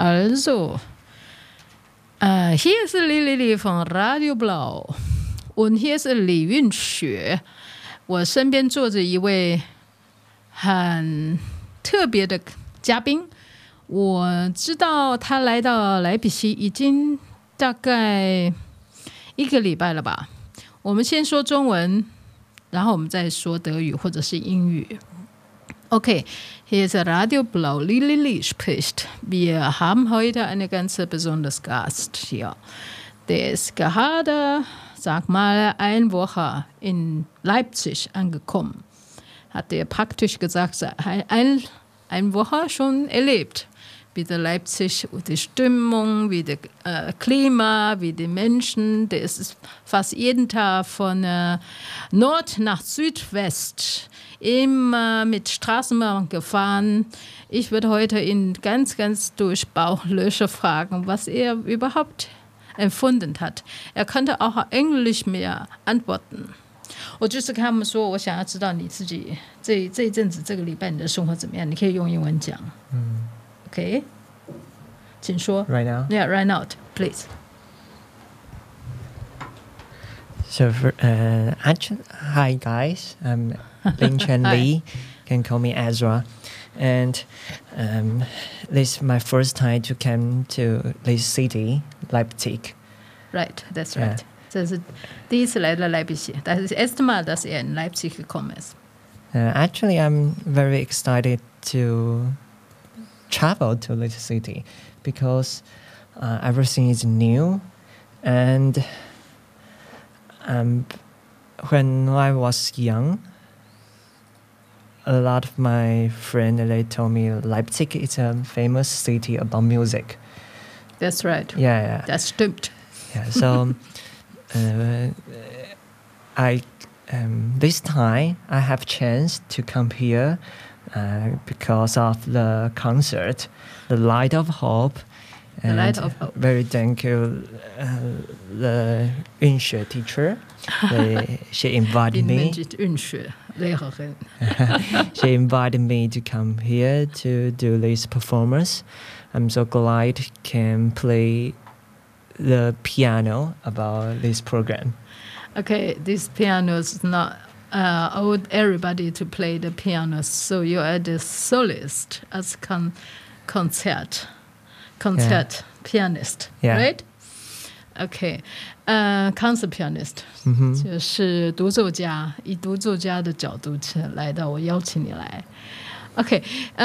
Also, hier ist Lili von Radio Blau und hier ist Li Yunxue。我身边坐着一位很特别的嘉宾，我知道他来到莱比锡已经大概1个礼拜了吧。我们先说中文，然后我们再说德语或者是英语。Okay, hier ist Radio Blau, Lili spricht. Wir haben heute einen ganz besonderen Gast hier. Der ist gerade, sag mal, 1 Woche in Leipzig angekommen. Hat er praktisch gesagt, 1 Woche schon erlebt. Wie der Leipzig, die Stimmung, wie das Klima, wie die Menschen. Der ist fast jeden Tag von Nord nach Südwest immer mit Straßenbahn gefahren. Ich würde heute ihn ganz durch Bauchlöcher fragen, was er überhaupt empfunden hat. Er könnte auch Englisch mehr antworten. 我就是跟他们说，我想要知道你自己这一阵子这个礼拜你的生活怎么样？你可以用英文讲。Okay, 请说。 Right now? Yeah, right now, please. So, actually, hi guys. I'm Lin Chen Li. Can call me Ezra. And this is my first time to come to this city, Leipzig. Right, that's right. 这是第一次来到莱比锡，但是 erste Mal, dass er in Leipzig gekommen ist. Actually, I'm very excited to travel to this city because everything is new. And when I was young, a lot of my friends, they told me Leipzig is a famous city about music. That's right. Yeah. Das stimmt. Yeah, so this time I have chance to come here because of the concert, The Light of Hope. The Light of Hope. Very thank you, the Yunxue teacher. She invited me. Lehrerin. She invited me to come here to do this performance. I'm so glad I can play the piano about this program. Okay, this piano is not old everybody to play the piano, so you are the soloist as concert pianist, right? Okay, concert pianist 就是独奏家，以独奏家的角度来到，我邀请你来。Okay,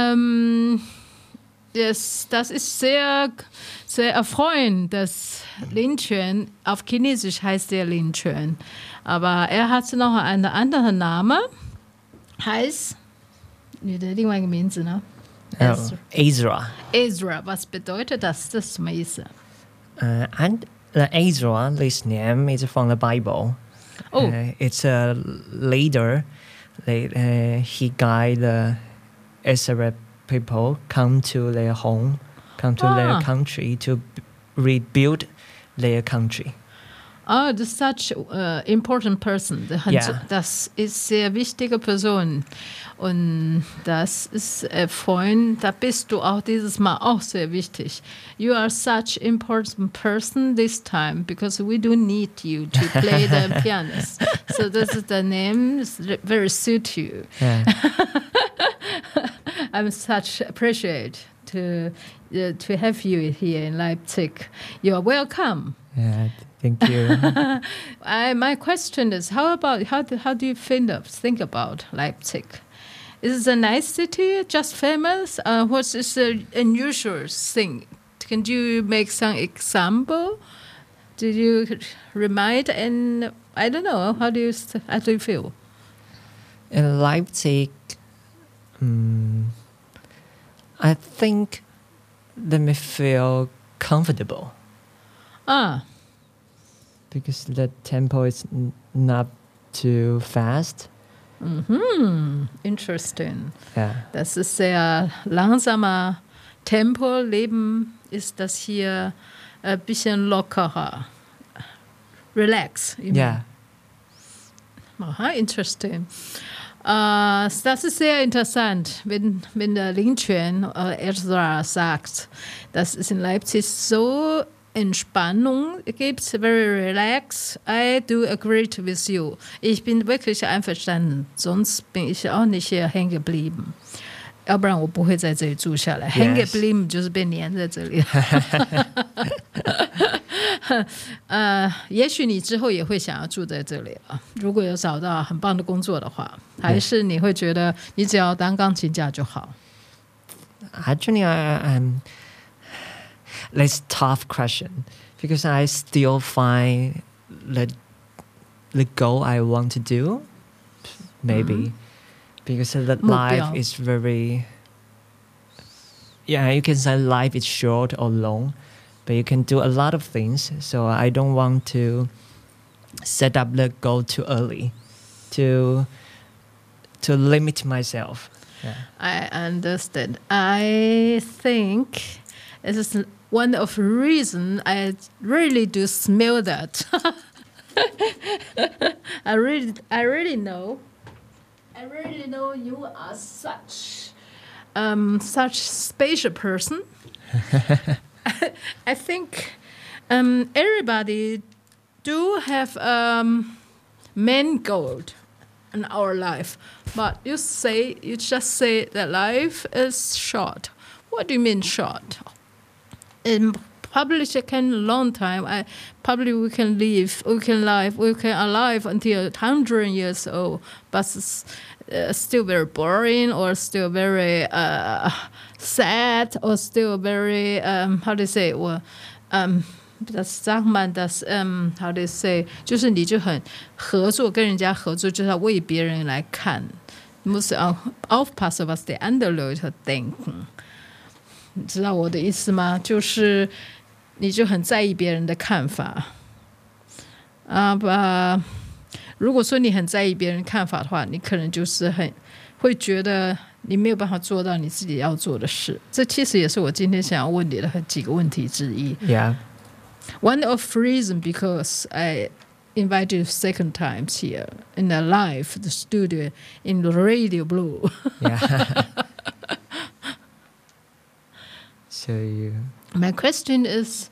yes, das ist sehr erfreuend, dass Lin Quan, auf Chinesisch heißt er Lin Quan, aber er hat noch einen anderen Namen, heißt, 你的另外一个名字呢？ Ezra. Ezra, was bedeutet das? Das ist什么意思？ And the Ezra, this name is from the Bible. Oh. It's a leader. He guide the Israel people come to their home, come to their country to rebuild their country. Oh, das ist such important person. Das ist sehr wichtige Person. Und das ist Freund, da bist du auch dieses Mal auch sehr wichtig. You are such important person this time because we do need you to play the pianist. So this is the name is very suit you. Yeah. I'm such appreciate to have you here in Leipzig. You are welcome. Yeah, thank you. My question is, how do you think about Leipzig? Is it a nice city, just famous? What is the unusual thing? Can you make some example? Did you remind? And I don't know. How do you feel? In Leipzig, I think they may feel comfortable. Because the tempo is not too fast. Interesting. Yeah. Das ist sehr langsamer Tempo. Leben ist das hier ein bisschen lockerer. Relax. Yeah. Aha, interesting. Das ist sehr interessant, wenn der Lin-Quan Ezra sagt, dass es in Leipzig so Entspannung gibt, very relaxed. I do agree with you. Ich bin wirklich einverstanden, sonst bin ich auch nicht hier hängen geblieben. 要不然我不会在这里住下来。hang geblieben 就是被黏在这里。也许你之后也会想要住在这里啊。如果有找到很棒的工作的话，还是你会觉得你只要当钢琴家就好。 Actually, that's a tough question because I still find the goal I want to do, maybe. Because the life is very, you can say life is short or long, but you can do a lot of things. So I don't want to set up the goal too early, to limit myself. Yeah. I understand. I think it is one of the reasons I really do smell that. I really know. I really know you are such special person. I think everybody do have main goal in our life, but you just say that life is short. What do you mean short? Probably it can long time. Probably we can alive until 100 years old, but still very boring, or still very sad, or still very how do you say? Das sagt man, das how do you say? 就是你就很合作，跟人家合作，就是要为别人来看，muss aufpassen, was die anderen Leute denken. 你知道我的意思吗？就是你就很在意别人的看法如果说你很在意别人看法的话，你可能就是会觉得你没有办法做到你自己要做的事。这其实也是我今天想要问你的几个问题之一。 Yeah. One of reason because I invited you second times here in the live the studio in Radio Blue. Yeah. So my question is,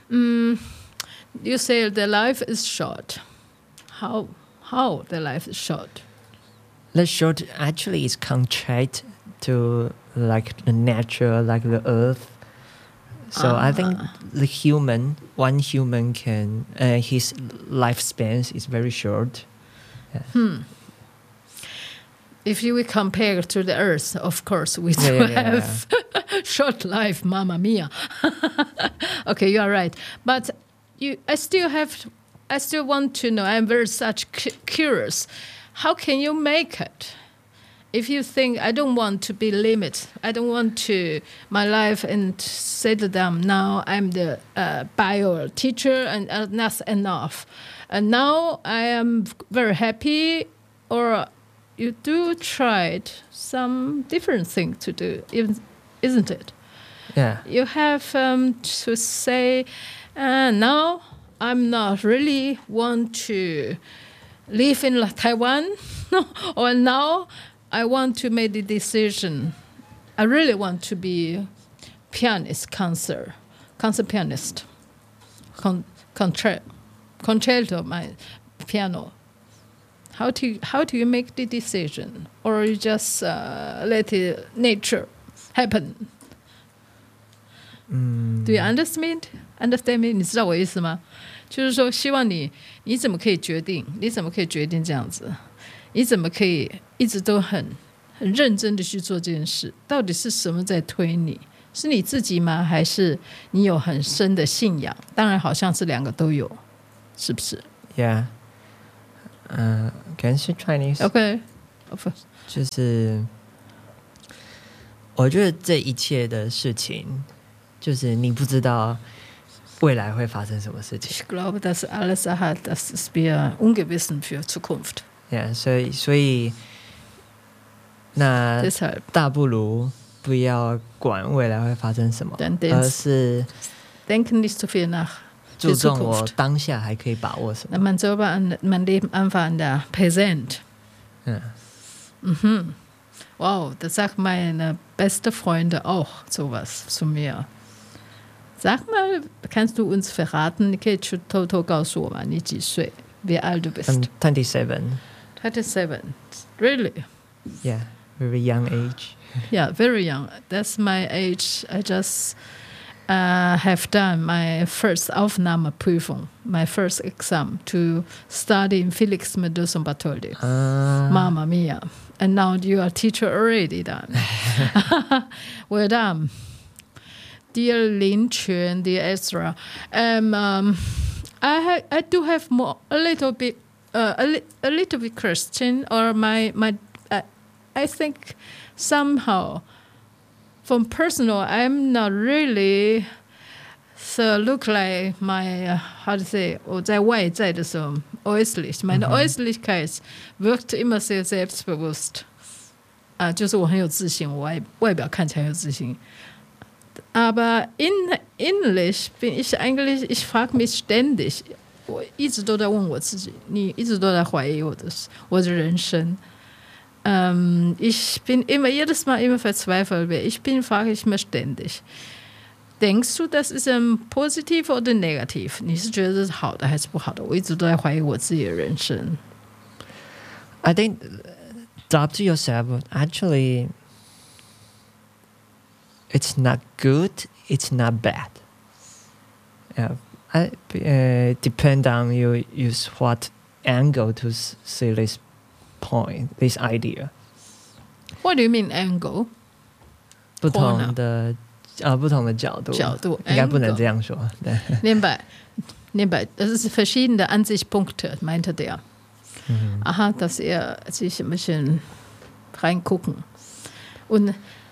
you say the life is short. How the life is short? The short actually is contrary to like the nature, like the earth. So I think one human can, his lifespan is very short. Yeah. If you will compare to the earth, of course, we do have short life, mamma mia. Okay, you are right. But I still want to know, I'm very such curious, how can you make it? If you think, I don't want to be limited, I don't want to, my life and settle down, now I'm the bio teacher and that's enough. And now I am very happy, or you do try some different thing to do, isn't it? Yeah. You have to say, now I'm not really want to live in Taiwan, or now I want to make the decision. I really want to be pianist, concert pianist, concerto, my piano. How do you make the decision, or you just let it nature happen? Do you understand me? 你知道我意思吗？就是说，希望你怎么可以决定？你怎么可以决定这样子？你怎么可以一直都很认真的去做这件事？到底是什么在推你？是你自己吗？还是你有很深的信仰？当然，好像是两个都有，是不是 ？Yeah. Can you speak Chinese? Okay. 就是我觉得这一切的事情，就是你不知道未来会发生什么事情。 Ich glaube, dass alles hat, das ist wir ungewissen für Zukunft. Yeah, 所以那大不如不要管未来会发生什么，而是 denken nicht so viel nach. 注重我当下还可以把握什么。 Man soll man Leben einfach in der Präsent. Wow, das sagt meine beste Freunde auch sowas zu mir. Sag mal, kannst du uns verraten, 你可以去偷偷告诉我吗？你几岁？ Wie alt du bist? I'm 27. 27. Really? Yeah, very young age. Yeah, very young. That's my age. I just have done my first Aufnahmeprüfung, my first exam to study in Felix Mendelssohn Bartholdy. Mamma mia. And now you are a teacher already done. Well done. Dear Lin Quan, dear Ezra, I do have a little bit question, or I think somehow from personal, I'm not really so look like my how to say 我在外在的时候 äußerlich. Meine Äußerlichkeit wirkt immer sehr selbstbewusst. 就是我很有自信，我外表看起来很有自信。Aber innerlich bin ich eigentlich, ich frage mich ständig, 我一直都在问我自己，你一直都在怀疑我的人生。Ich bin jedes Mal immer verzweifelt. Wer ich bin, frage ich mich ständig. Denkst du, das ist positiv oder negativ? 你是觉得这是好的还是不好的？我一直都在怀疑我自己的人生。 I think it's up to yourself. Actually, it's not good. It's not bad. Yeah, depend on you use what angle to see this point, this idea. What do you mean angle? 不同的角度，应该不能这样说。对， nebenbei, das ist verschiedene Ansichtspunkte, meinte der. Aha, dass sich ein bisschen reingucken. Und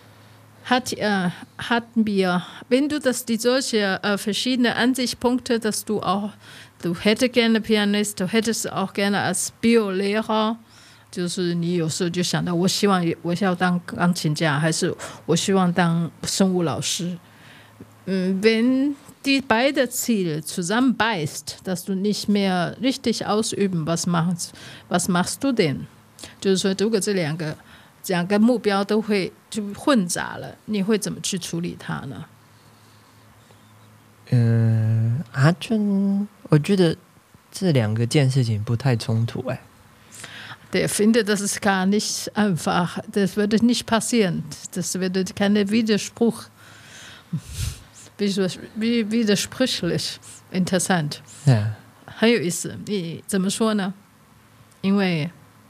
hatten wir, wenn du die solche verschiedene Ansichtspunkte, dass du hättest gerne Pianist, du hättest auch gerne als Biolehrer, 就是你有时候就想到我希望我要当钢琴家还是我希望当生物老师。Wenn die beiden Ziele zusammenbeißt, dass du nicht mehr richtig ausüben was machst du denn? 就是说如果这两个目标都会就混杂了，你会怎么去处理它呢？ 我觉得这两件事情不太衝突哎。 Der findet, das ist gar nicht einfach. Das würde nicht passieren. Das würde kein Widerspruch. Widersprüchlich. Interessant. Ja. 很有意思。你怎么说呢？因为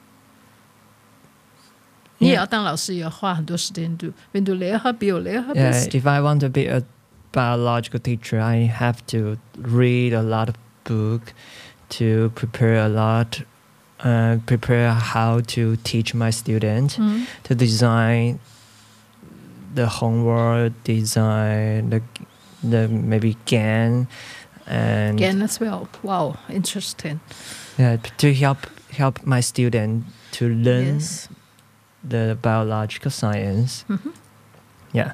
你也要当老师，也要花很多时间。Wenn du Biolehrer bist. Yeah, if I want to be a biological teacher, I have to read a lot of book to prepare how to teach my student, to design the homework, design the maybe GAN and GAN as well. Wow, interesting. Yeah, to help my student to learn the biological science. Yeah.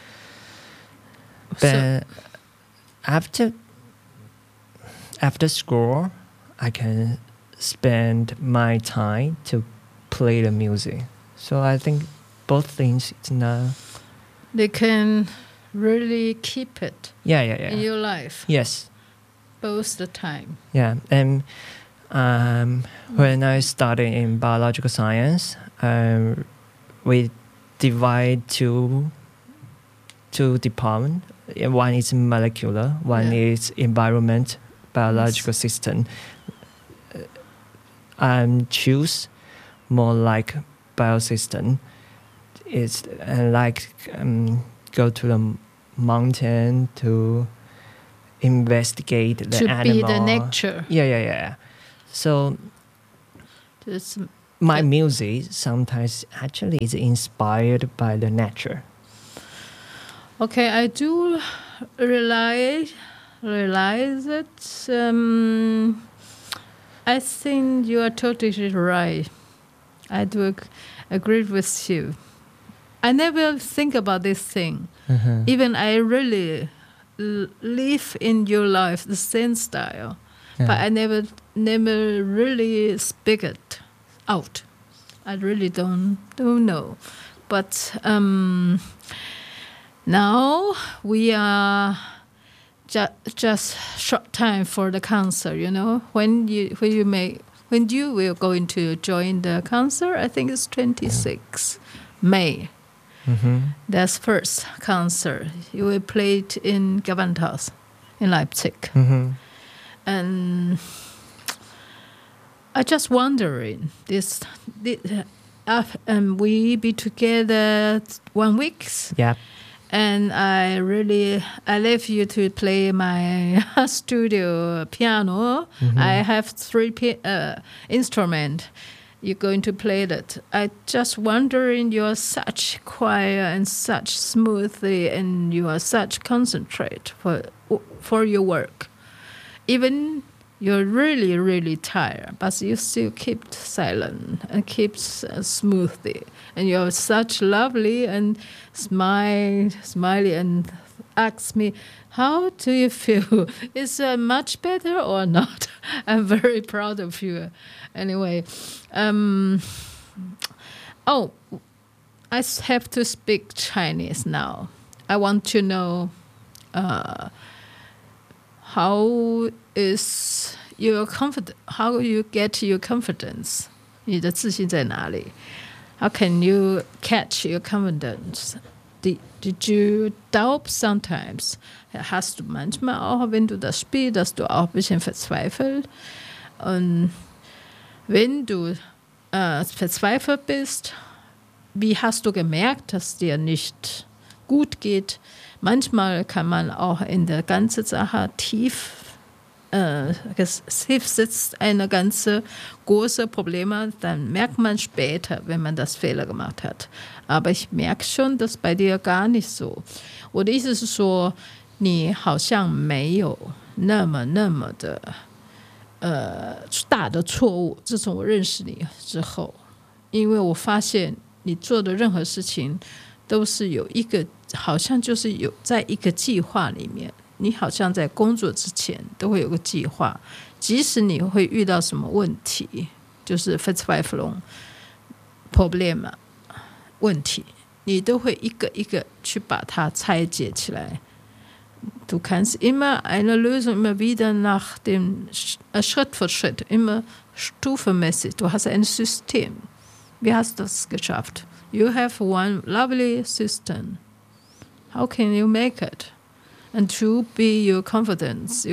But after school, I can spend my time to play the music. So I think both things, it's not... They can really keep it in your life. Yes. Both the time. Yeah. And when I studied in biological science, we divide two departments. One is molecular, one is environment, biological system. Choose more like biosystem. It's like go to the mountain to investigate the animal. To be the nature. Yeah. So my music sometimes actually is inspired by the nature. Okay, I do realize it. I think you are totally right. I do agree with you. I never think about this thing. Even I really live in your life the same style, but I never really speak it out. I really don't know. But now we are just short time for the concert. You know, when you will going to join the concert? I think it's 26 May. That's first concert. You will play it in Gewandhaus in Leipzig. And I just wondering we be together 1 week. Yeah. And I love you to play my studio piano. I have 3 instruments. You're going to play that. I just wondering, you're such quiet and such smoothly, and you are such concentrate for your work. Even you're really, really tired, but you still keep silent and keep smoothly. And you're such lovely and smiley and ask me, how do you feel? Is it much better or not? I'm very proud of you. Anyway, I have to speak Chinese now. I want to know how is your confidence? How you get your confidence? 你的自信在哪里? How can you catch your confidence? Did you doubt sometimes? Hast du manchmal auch, wenn du das spielst, dass du auch ein bisschen verzweifelt? Und wenn du verzweifelt bist, wie hast du gemerkt, dass dir nicht gut geht? Manchmal kann man auch in der ganzen Sache tief sitzt eine ganze große Probleme, dann merkt man später, wenn man das Fehler gemacht hat. Aber ich merke schon, dass bei dir gar nicht so. 我的意思是说，你好像没有那么的大的错误。自从我认识你之后，因为我发现你做的任何事情都是有一个，好像就是有在一个计划里面。你好像在工作之前都会有个计划，即使你会遇到什么问题，就是 Verzweiflung Probleme 问题，你都会一个一个去把它拆解起来。Du kannst immer eine Lösung immer wieder nach dem Schritt für Schritt, immer stufenmäßig. Du hast ein System. Wie hast du das geschafft? You have one lovely system. How can you make it? And to be your confidence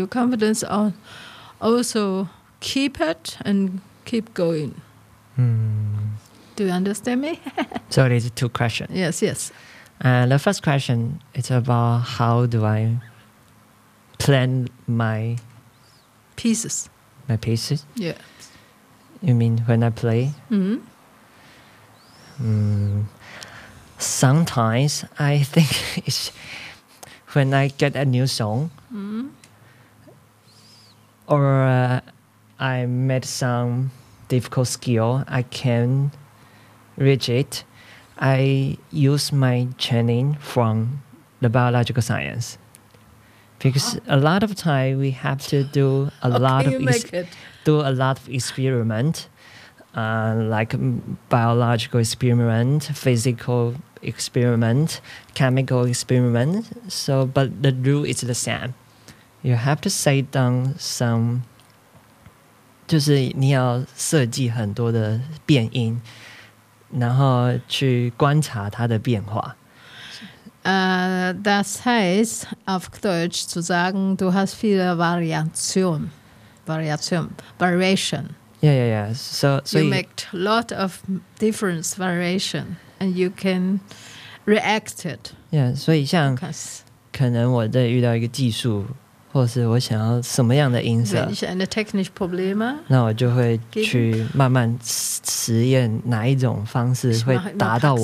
also keep it and keep going. Do you understand me? So it is 2 questions. Yes. The first question is about how do I plan my pieces? My pieces? Yeah. You mean when I play? Sometimes I think it's when I get a new song, or I met some difficult skill, I can reach it. I use my training from the biological science, because a lot of time we have to do a lot of experiment, like biological experiment, physical experiment, chemical experiment. So, but the rule is the same. You have to set down some. 就是你要设计很多的变音，然后去观察它的变化。 Das heißt, auf Deutsch zu sagen, du hast viele Variation. Yeah. So you make a lot of different variation, and you can react it. Yeah, 所以像可能我在遇到一个技术，或是我想要什么样的音色， Wenn ich eine technische Probleme, 那我就会去慢慢实验哪一种方式会达到我